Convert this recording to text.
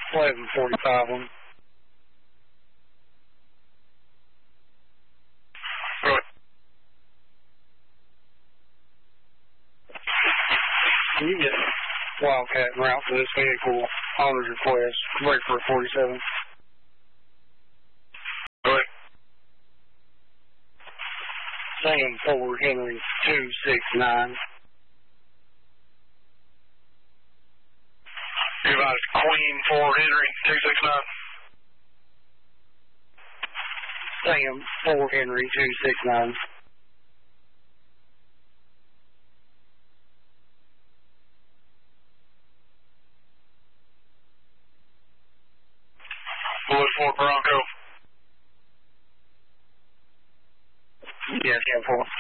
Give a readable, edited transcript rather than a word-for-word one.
1145 one. Go ahead. Can you get Wildcat en route for this vehicle? Owner's request. Wait for 47. Go ahead. Sam 4 Henry 269. You advise Queen 4 Henry 269. Sam 4 Henry 269. Bullet 4 Bronco. Yes, Sam 4.